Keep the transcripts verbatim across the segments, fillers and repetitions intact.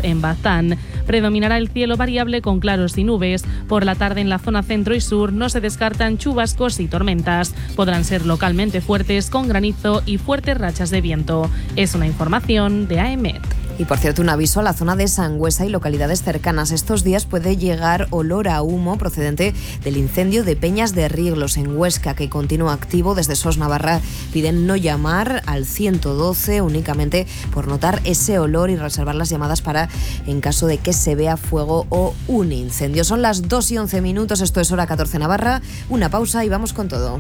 en Baztán. Predominará el cielo variable con claros y nubes. Por la tarde en la zona centro y sur no se descartan chubascos y tormentas. Podrán ser localmente fuertes con granizo y fuertes rachas de viento. Es una información de A E M E T. Y por cierto, un aviso a la zona de Sangüesa y localidades cercanas. Estos días puede llegar olor a humo procedente del incendio de Peñas de Rieglos en Huesca, que continúa activo. Desde S O S Navarra piden no llamar al ciento doce únicamente por notar ese olor y reservar las llamadas para en caso de que se vea fuego o un incendio. Son las dos y once minutos, esto es Hora catorce Navarra. Una pausa y vamos con todo.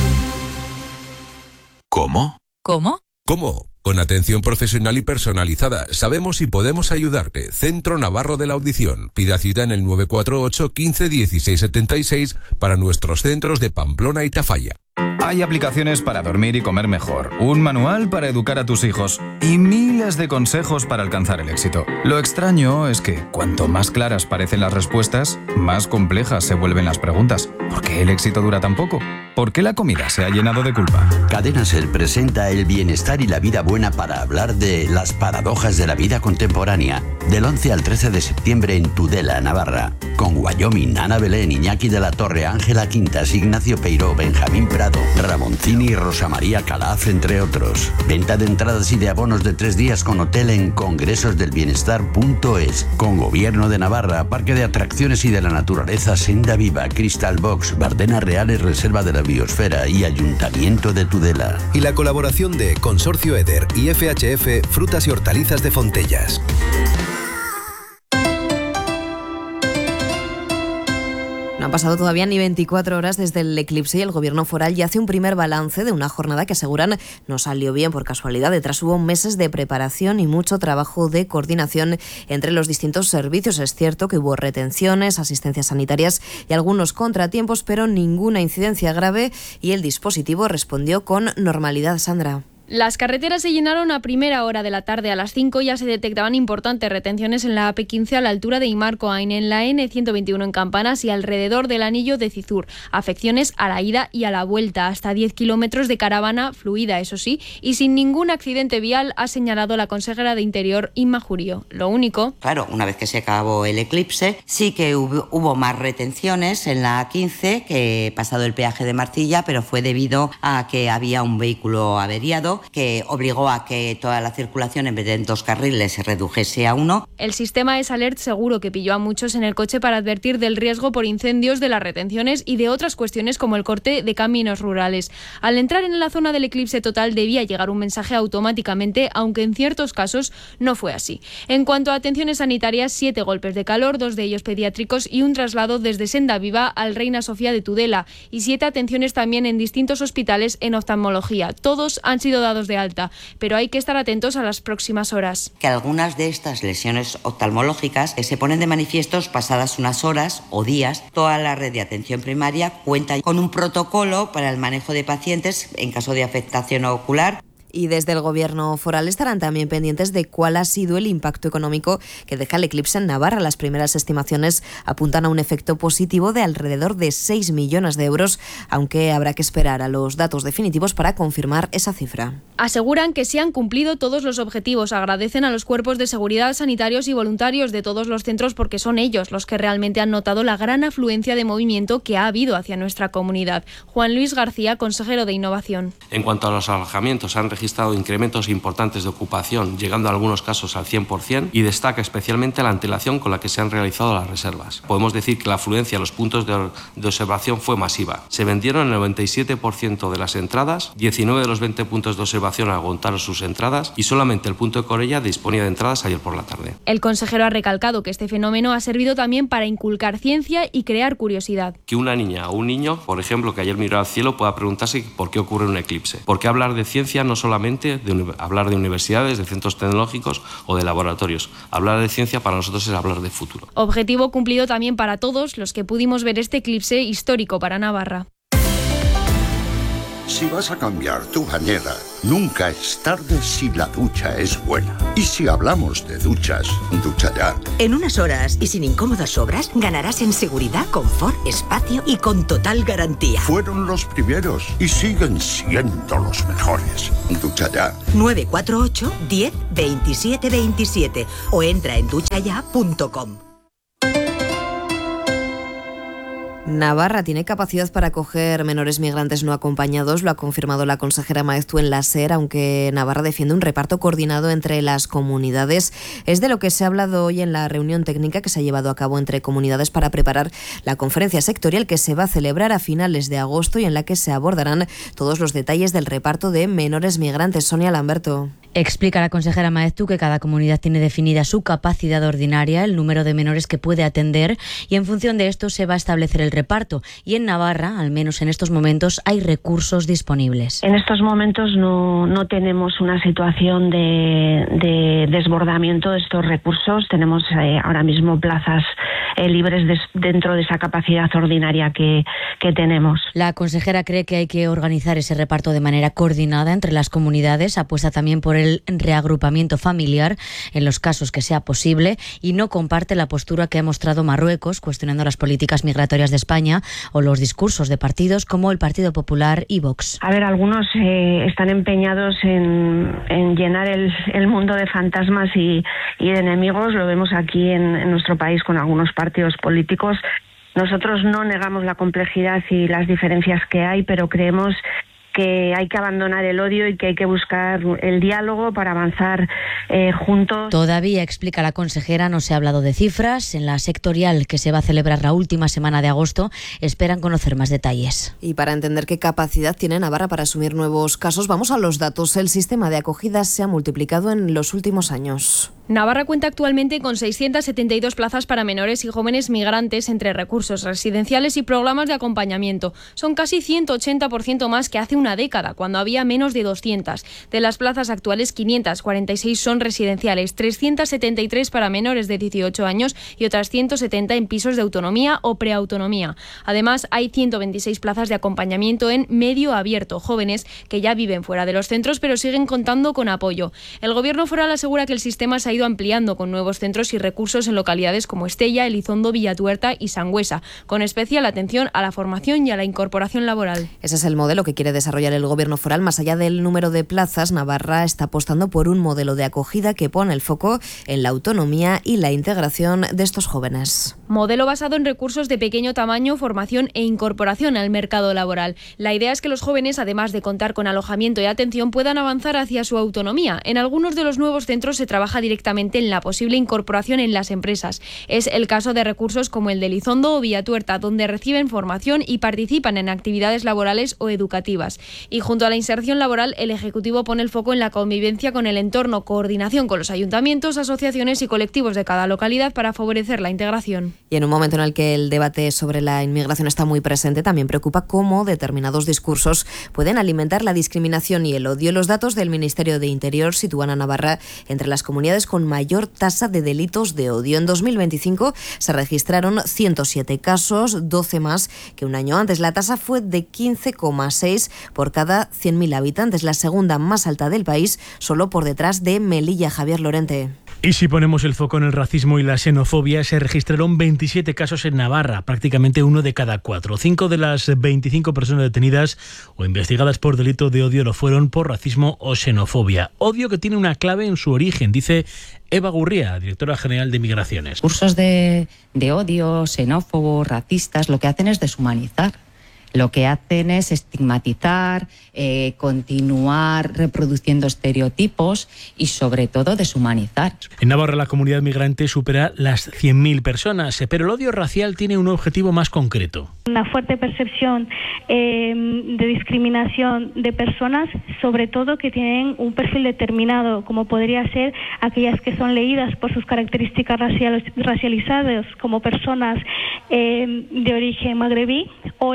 ¿Cómo? ¿Cómo? ¿Cómo? Con atención profesional y personalizada. Sabemos y podemos ayudarte. Centro Navarro de la Audición. Pida cita en el nueve cuatro ocho, quince, dieciséis setenta y seis para nuestros centros de Pamplona y Tafalla. Hay aplicaciones para dormir y comer mejor, un manual para educar a tus hijos y miles de consejos para alcanzar el éxito. Lo extraño es que cuanto más claras parecen las respuestas, más complejas se vuelven las preguntas. ¿Por qué el éxito dura tan poco? ¿Por qué la comida se ha llenado de culpa? Cadena Ser presenta el bienestar y la vida buena para hablar de las paradojas de la vida contemporánea. Del once al trece de septiembre en Tudela, Navarra. Con Wyoming, Ana Belén, Iñaki de la Torre, Ángela Quintas, Ignacio Peiró, Benjamín Prado, Ramoncini y Rosa María Calaf, entre otros. Venta de entradas y de abonos de tres días con hotel en congresos del bienestar punto es. Con Gobierno de Navarra, Parque de Atracciones y de la Naturaleza, Senda Viva, Crystal Box, Bardenas Reales, Reserva de la Biosfera y Ayuntamiento de Tudela. Y la colaboración de Consorcio Eder y F H F Frutas y Hortalizas de Fontellas. No han pasado todavía ni veinticuatro horas desde el eclipse y el Gobierno foral ya hace un primer balance de una jornada que aseguran no salió bien por casualidad. Detrás hubo meses de preparación y mucho trabajo de coordinación entre los distintos servicios. Es cierto que hubo retenciones, asistencias sanitarias y algunos contratiempos, pero ninguna incidencia grave y el dispositivo respondió con normalidad. Sandra. Las carreteras se llenaron a primera hora de la tarde. A las cinco ya se detectaban importantes retenciones en la A P quince a la altura de Imarcoain, en la N ciento veintiuno en Campanas y alrededor del anillo de Cizur. Afecciones a la ida y a la vuelta. Hasta diez kilómetros de caravana fluida, eso sí, y sin ningún accidente vial, ha señalado la consejera de Interior, Inma Jurío. Lo único... Claro, una vez que se acabó el eclipse, sí que hubo, hubo más retenciones en la A quince, que pasado el peaje de Marcilla, pero fue debido a que había un vehículo averiado que obligó a que toda la circulación, en vez de en dos carriles, se redujese a uno. El sistema es Alert Seguro, que pilló a muchos en el coche para advertir del riesgo por incendios, de las retenciones y de otras cuestiones como el corte de caminos rurales. Al entrar en la zona del eclipse total debía llegar un mensaje automáticamente, aunque en ciertos casos no fue así. En cuanto a atenciones sanitarias, siete golpes de calor, dos de ellos pediátricos y un traslado desde Senda Viva al Reina Sofía de Tudela, y siete atenciones también en distintos hospitales en oftalmología. Todos han sido dados de alta, pero hay que estar atentos a las próximas horas. Que algunas de estas lesiones oftalmológicas se ponen de manifiesto pasadas unas horas o días. Toda la red de atención primaria cuenta con un protocolo para el manejo de pacientes en caso de afectación ocular. Y desde el Gobierno foral estarán también pendientes de cuál ha sido el impacto económico que deja el eclipse en Navarra. Las primeras estimaciones apuntan a un efecto positivo de alrededor de seis millones de euros, aunque habrá que esperar a los datos definitivos para confirmar esa cifra. Aseguran que se han cumplido todos los objetivos. Agradecen a los cuerpos de seguridad, sanitarios y voluntarios de todos los centros, porque son ellos los que realmente han notado la gran afluencia de movimiento que ha habido hacia nuestra comunidad. Juan Luis García, consejero de Innovación. En cuanto a los alojamientos, han registrado incrementos importantes de ocupación, llegando en algunos casos al cien por ciento, y destaca especialmente la antelación con la que se han realizado las reservas. Podemos decir que la afluencia a los puntos de, de observación fue masiva. Se vendieron el noventa y siete por ciento de las entradas, diecinueve de los veinte puntos de observación agotaron sus entradas y solamente el punto de Corella disponía de entradas ayer por la tarde. El consejero ha recalcado que este fenómeno ha servido también para inculcar ciencia y crear curiosidad. Que una niña o un niño, por ejemplo, que ayer miró al cielo, pueda preguntarse por qué ocurre un eclipse. Porque hablar de ciencia no solamente de hablar de universidades, de centros tecnológicos o de laboratorios. Hablar de ciencia para nosotros es hablar de futuro. Objetivo cumplido también para todos los que pudimos ver este eclipse histórico para Navarra. Si vas a cambiar tu bañera Nunca es tarde si la ducha es buena. Y si hablamos de duchas, Ducha Ya. En unas horas y sin incómodas obras, ganarás en seguridad, confort, espacio y con total garantía. Fueron los primeros y siguen siendo los mejores. Ducha Ya. nueve cuatro ocho, diez, veintisiete veintisiete o entra en ducha ya punto com. Navarra tiene capacidad para acoger menores migrantes no acompañados, lo ha confirmado la consejera Maeztu en la SER, aunque Navarra defiende un reparto coordinado entre las comunidades. Es de lo que se ha hablado hoy en la reunión técnica que se ha llevado a cabo entre comunidades para preparar la conferencia sectorial que se va a celebrar a finales de agosto y en la que se abordarán todos los detalles del reparto de menores migrantes. Sonia Lamberto. Explica la consejera Maeztu que cada comunidad tiene definida su capacidad ordinaria, el número de menores que puede atender y en función de esto se va a establecer el reparto. Y en Navarra, al menos en estos momentos, hay recursos disponibles. En estos momentos no, no tenemos una situación de, de desbordamiento de estos recursos. Tenemos eh, ahora mismo plazas eh, libres de, dentro de esa capacidad ordinaria que, que tenemos. La consejera cree que hay que organizar ese reparto de manera coordinada entre las comunidades, apuesta también por el reagrupamiento familiar en los casos que sea posible y no comparte la postura que ha mostrado Marruecos cuestionando las políticas migratorias de España o los discursos de partidos como el Partido Popular y Vox. A ver, algunos eh, están empeñados en, en llenar el, el mundo de fantasmas y, y de enemigos. Lo vemos aquí en, en nuestro país con algunos partidos políticos. Nosotros no negamos la complejidad y las diferencias que hay, pero creemos que hay que abandonar el odio y que hay que buscar el diálogo para avanzar eh, juntos. Todavía, explica la consejera, no se ha hablado de cifras. En la sectorial que se va a celebrar la última semana de agosto esperan conocer más detalles. Y para entender qué capacidad tiene Navarra para asumir nuevos casos, vamos a los datos. El sistema de acogida se ha multiplicado en los últimos años. Navarra cuenta actualmente con seiscientas setenta y dos plazas para menores y jóvenes migrantes entre recursos residenciales y programas de acompañamiento. Son casi ciento ochenta por ciento más que hace una década, cuando había menos de doscientas. De las plazas actuales, quinientas cuarenta y seis son residenciales, trescientas setenta y tres para menores de dieciocho años y otras ciento setenta en pisos de autonomía o preautonomía. Además, hay ciento veintiséis plazas de acompañamiento en medio abierto, jóvenes que ya viven fuera de los centros pero siguen contando con apoyo. El Gobierno foral asegura que el sistema se ha ido ampliando con nuevos centros y recursos en localidades como Estella, Elizondo, Villatuerta y Sangüesa, con especial atención a la formación y a la incorporación laboral. Ese es el modelo que quiere desarrollar el Gobierno foral. Más allá del número de plazas, Navarra está apostando por un modelo de acogida que pone el foco en la autonomía y la integración de estos jóvenes. Modelo basado en recursos de pequeño tamaño, formación e incorporación al mercado laboral. La idea es que los jóvenes, además de contar con alojamiento y atención, puedan avanzar hacia su autonomía. En algunos de los nuevos centros se trabaja directamente en la posible incorporación en las empresas. Es el caso de recursos como el de Elizondo o Villatuerta, donde reciben formación y participan en actividades laborales o educativas. Y junto a la inserción laboral, el Ejecutivo pone el foco en la convivencia con el entorno, coordinación con los ayuntamientos, asociaciones y colectivos de cada localidad para favorecer la integración. Y en un momento en el que el debate sobre la inmigración está muy presente, también preocupa cómo determinados discursos pueden alimentar la discriminación y el odio. Los datos del Ministerio de Interior sitúan a Navarra entre las comunidades con mayor tasa de delitos de odio. En dos mil veinticinco se registraron ciento siete casos, doce más que un año antes. La tasa fue de quince coma seis por cada cien mil habitantes, la segunda más alta del país, solo por detrás de Melilla. Javier Lorente. Y si ponemos el foco en el racismo y la xenofobia, se registraron veintisiete casos en Navarra, prácticamente uno de cada cuatro. Cinco de las veinticinco personas detenidas o investigadas por delito de odio lo fueron por racismo o xenofobia. Odio que tiene una clave en su origen, dice Eva Gurría, directora general de Migraciones. Cursos de, de odio, xenófobos, racistas, lo que hacen es deshumanizar. Lo que hacen es estigmatizar, eh, continuar reproduciendo estereotipos y, sobre todo, deshumanizar. En Navarra la comunidad migrante supera las cien mil personas, pero el odio racial tiene un objetivo más concreto. Una fuerte percepción eh, de discriminación de personas, sobre todo que tienen un perfil determinado, como podría ser aquellas que son leídas por sus características racial, racializadas como personas eh, de origen magrebí o, en su caso,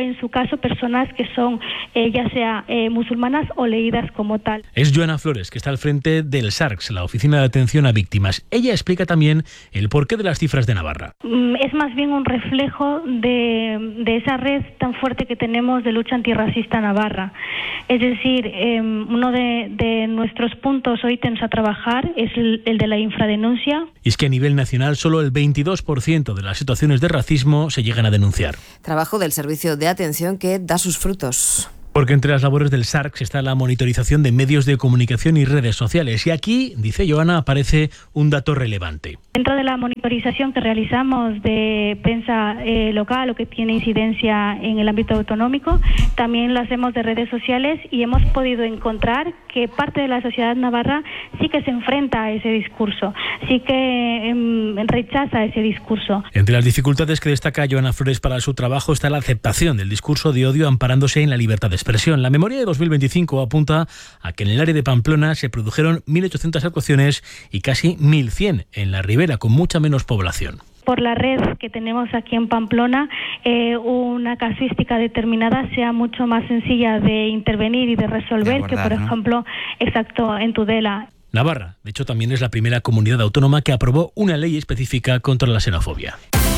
caso personas que son eh, ya sea eh, musulmanas o leídas como tal. Es Joana Flores, que está al frente del SARCS, la Oficina de Atención a Víctimas. Ella explica también el porqué de las cifras de Navarra. Es más bien un reflejo de, de esa red tan fuerte que tenemos de lucha antirracista Navarra. Es decir, eh, uno de, de nuestros puntos o ítems a trabajar es el, el de la infradenuncia. Y es que a nivel nacional solo el veintidós por ciento de las situaciones de racismo se llegan a denunciar. Trabajo del Servicio de Atención que da sus frutos. Porque entre las labores del SARCS está la monitorización de medios de comunicación y redes sociales. Y aquí, dice Joana, aparece un dato relevante. Dentro de la monitorización que realizamos de prensa eh, local o que tiene incidencia en el ámbito autonómico, también lo hacemos de redes sociales y hemos podido encontrar que parte de la sociedad navarra sí que se enfrenta a ese discurso, sí que eh, rechaza ese discurso. Entre las dificultades que destaca Joana Flores para su trabajo está la aceptación del discurso de odio amparándose en la libertad de expresión. La memoria de dos mil veinticinco apunta a que en el área de Pamplona se produjeron mil ochocientas actuaciones y casi mil cien en la Ribera, con mucha menos población. Por la red que tenemos aquí en Pamplona, eh, una casuística determinada sea mucho más sencilla de intervenir y de resolver de abordar, que, por ¿no? ejemplo, exacto, en Tudela. Navarra, de hecho, también es la primera comunidad autónoma que aprobó una ley específica contra la xenofobia.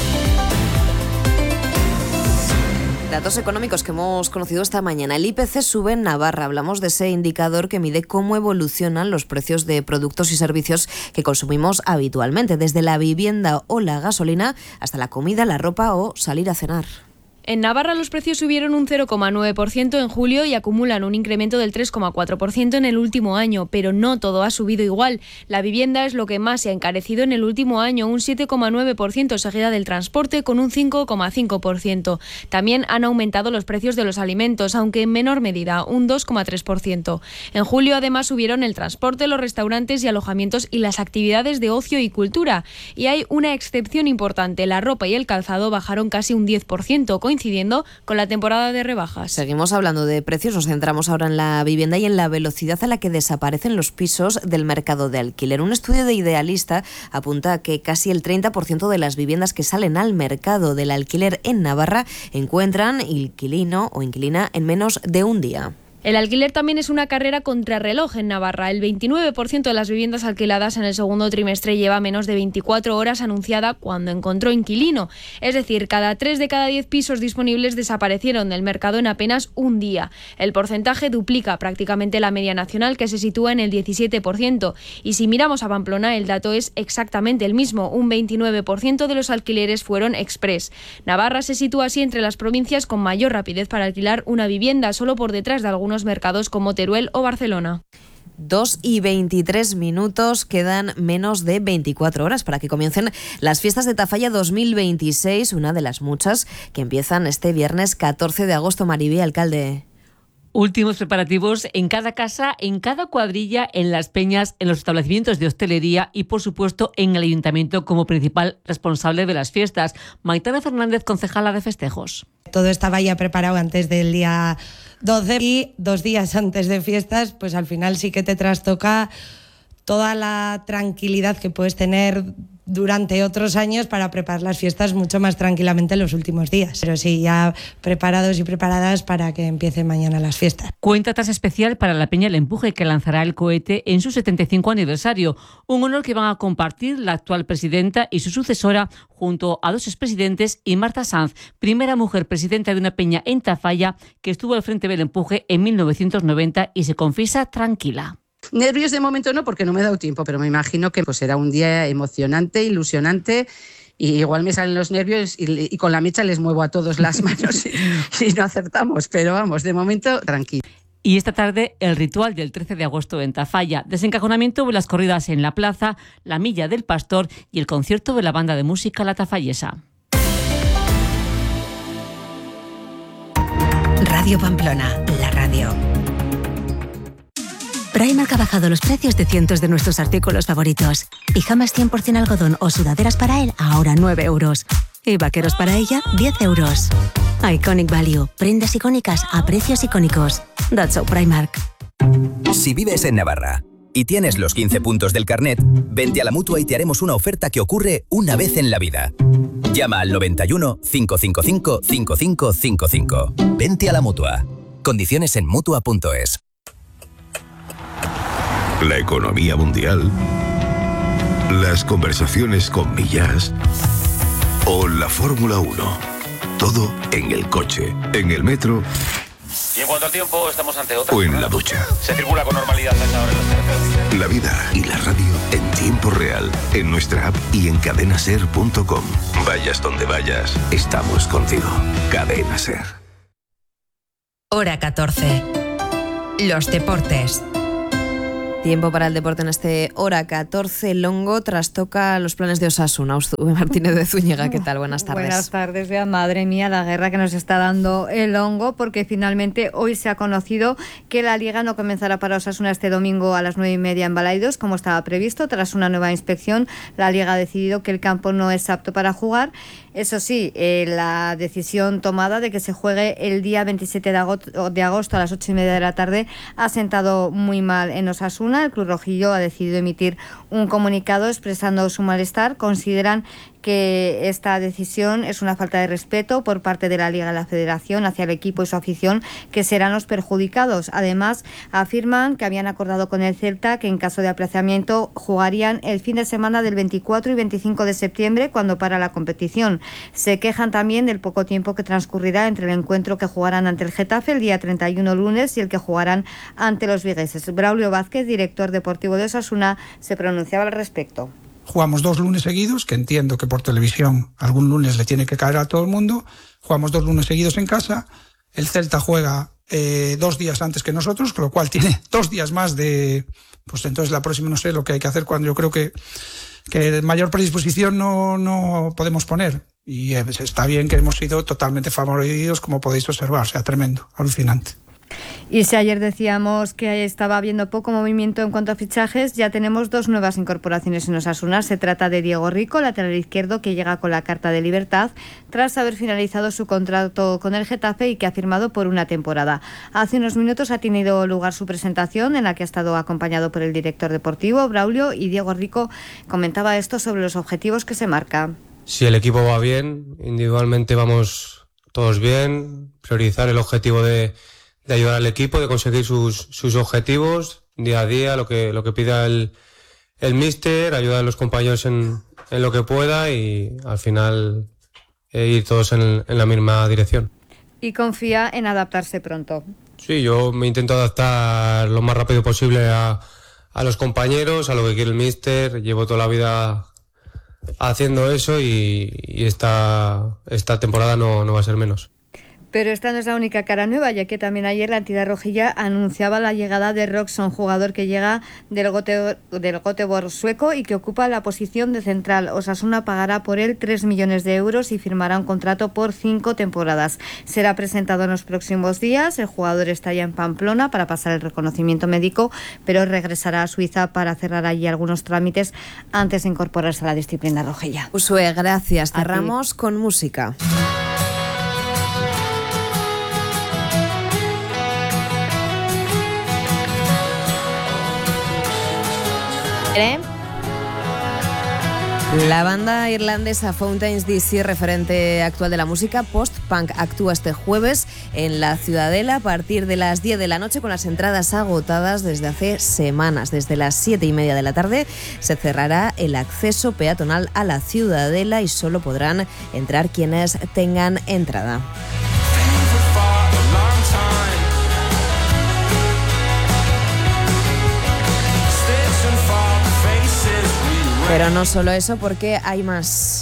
Datos económicos que hemos conocido esta mañana. El I P C sube en Navarra. Hablamos de ese indicador que mide cómo evolucionan los precios de productos y servicios que consumimos habitualmente, desde la vivienda o la gasolina hasta la comida, la ropa o salir a cenar. En Navarra los precios subieron un cero coma nueve por ciento en julio y acumulan un incremento del tres coma cuatro por ciento en el último año, pero no todo ha subido igual. La vivienda es lo que más se ha encarecido en el último año, un siete coma nueve por ciento, seguida del transporte con un cinco coma cinco por ciento. También han aumentado los precios de los alimentos, aunque en menor medida, un dos coma tres por ciento. En julio además subieron el transporte, los restaurantes y alojamientos y las actividades de ocio y cultura. Y hay una excepción importante, la ropa y el calzado bajaron casi un diez por ciento, coincidiendo con la temporada de rebajas. Seguimos hablando de precios, nos centramos ahora en la vivienda y en la velocidad a la que desaparecen los pisos del mercado de alquiler. Un estudio de Idealista apunta a que casi el treinta por ciento de las viviendas que salen al mercado del alquiler en Navarra encuentran inquilino o inquilina en menos de un día. El alquiler también es una carrera contrarreloj en Navarra. El veintinueve por ciento de las viviendas alquiladas en el segundo trimestre lleva menos de veinticuatro horas anunciada cuando encontró inquilino. Es decir, cada tres de cada diez pisos disponibles desaparecieron del mercado en apenas un día. El porcentaje duplica prácticamente la media nacional, que se sitúa en el diecisiete por ciento. Y si miramos a Pamplona, el dato es exactamente el mismo. Un veintinueve por ciento de los alquileres fueron express. Navarra se sitúa así entre las provincias con mayor rapidez para alquilar una vivienda, solo por detrás de algunos mercados como Teruel o Barcelona. dos y veintitrés minutos, quedan menos de veinticuatro horas para que comiencen las fiestas de Tafalla dos mil veintiséis, una de las muchas que empiezan este viernes catorce de agosto. Maribí, alcalde. Últimos preparativos en cada casa, en cada cuadrilla, en las peñas, en los establecimientos de hostelería y, por supuesto, en el ayuntamiento como principal responsable de las fiestas. Maitana Fernández, concejala de festejos. Todo estaba ya preparado antes del día doce y dos días antes de fiestas, pues al final sí que te trastoca toda la tranquilidad que puedes tener durante otros años para preparar las fiestas mucho más tranquilamente en los últimos días. Pero sí, ya preparados y preparadas para que empiecen mañana las fiestas. Cuenta tras especial para la Peña El Empuje, que lanzará el cohete en su setenta y cinco aniversario. Un honor que van a compartir la actual presidenta y su sucesora junto a dos expresidentes y Marta Sanz, primera mujer presidenta de una peña en Tafalla que estuvo al frente del Empuje en mil novecientos noventa y se confiesa tranquila. Nervios de momento no, porque no me he dado tiempo, pero me imagino que pues será un día emocionante, ilusionante, y igual me salen los nervios y, y con la mecha les muevo a todos las manos y, y no acertamos, pero vamos, de momento tranquilo. Y esta tarde el ritual del trece de agosto en Tafalla, desencajonamiento de las corridas en la plaza, la milla del pastor y el concierto de la banda de música La Tafallesa. Radio Pamplona, la radio. Primark ha bajado los precios de cientos de nuestros artículos favoritos. Pijamas cien por ciento algodón o sudaderas para él, ahora nueve euros. Y vaqueros para ella, diez euros. Iconic Value. Prendas icónicas a precios icónicos. That's so Primark. Si vives en Navarra y tienes los quince puntos del carnet, vente a la Mutua y te haremos una oferta que ocurre una vez en la vida. Llama al noventa y uno, cinco cinco cinco, cinco cinco cinco cinco. Vente a la Mutua. Condiciones en mutua punto es. La economía mundial, las conversaciones con Millás o la Fórmula uno. Todo en el coche, en el metro. Y en cuanto al tiempo, estamos ante otra. O en la ducha. Se circula con normalidad a esta hora en los terrenos. La vida y la radio en tiempo real, en nuestra app y en cadena ser punto com. Vayas donde vayas, estamos contigo. Cadena Ser. Hora catorce. Los deportes. Tiempo para el deporte en este Hora catorce. Longo trastoca los planes de Osasuna. Uzue Martínez de Zúñiga, ¿qué tal? Buenas tardes. Buenas tardes, vea, madre mía, la guerra que nos está dando el Longo, porque finalmente hoy se ha conocido que la Liga no comenzará para Osasuna este domingo a las nueve y media en Balaidos, como estaba previsto. Tras una nueva inspección, la Liga ha decidido que el campo no es apto para jugar. Eso sí, eh, la decisión tomada de que se juegue el día veintisiete de agosto, de agosto a las ocho y media de la tarde ha sentado muy mal en Osasuna. El Club Rojillo ha decidido emitir un comunicado expresando su malestar. Consideran que esta decisión es una falta de respeto por parte de la Liga y la Federación hacia el equipo y su afición, que serán los perjudicados. Además, afirman que habían acordado con el Celta que en caso de aplazamiento jugarían el fin de semana del veinticuatro y veinticinco de septiembre, cuando para la competición. Se quejan también del poco tiempo que transcurrirá entre el encuentro que jugarán ante el Getafe el día treinta y uno lunes y el que jugarán ante los vigueses. Braulio Vázquez, director deportivo de Osasuna, se pronunciaba al respecto. Jugamos dos lunes seguidos, que entiendo que por televisión algún lunes le tiene que caer a todo el mundo. Jugamos dos lunes seguidos en casa. El Celta juega eh, dos días antes que nosotros, con lo cual tiene dos días más de... Pues entonces la próxima no sé lo que hay que hacer, cuando yo creo que, que mayor predisposición no, no podemos poner. Y eh, está bien que hemos sido totalmente favorecidos, como podéis observar. O sea, tremendo, alucinante. Y si ayer decíamos que estaba habiendo poco movimiento en cuanto a fichajes, ya tenemos dos nuevas incorporaciones en Osasuna. Se trata de Diego Rico, lateral izquierdo, que llega con la carta de libertad tras haber finalizado su contrato con el Getafe y que ha firmado por una temporada. Hace unos minutos ha tenido lugar su presentación, en la que ha estado acompañado por el director deportivo, Braulio, y Diego Rico comentaba esto sobre los objetivos que se marca. Si el equipo va bien, individualmente vamos todos bien, priorizar el objetivo de de ayudar al equipo, de conseguir sus, sus objetivos día a día, lo que, lo que pida el, el míster, ayudar a los compañeros en, en lo que pueda y al final eh, ir todos en, en la misma dirección. Y confía en adaptarse pronto. Sí, yo me intento adaptar lo más rápido posible a, a los compañeros, a lo que quiere el míster. Llevo toda la vida haciendo eso y, y esta, esta temporada no, no va a ser menos. Pero esta no es la única cara nueva, ya que también ayer la entidad rojilla anunciaba la llegada de Roxon, jugador que llega del Göteborg, del Göteborg sueco y que ocupa la posición de central. Osasuna pagará por él tres millones de euros y firmará un contrato por cinco temporadas. Será presentado en los próximos días. El jugador está ya en Pamplona para pasar el reconocimiento médico, pero regresará a Suiza para cerrar allí algunos trámites antes de incorporarse a la disciplina rojilla. Uzue, gracias. Cerramos con música. La banda irlandesa Fountains D C, referente actual de la música post-punk, actúa este jueves en la Ciudadela a partir de las diez de la noche, con las entradas agotadas desde hace semanas. Desde las siete y media de la tarde se cerrará el acceso peatonal a la Ciudadela y solo podrán entrar quienes tengan entrada. Pero no solo eso, porque hay más.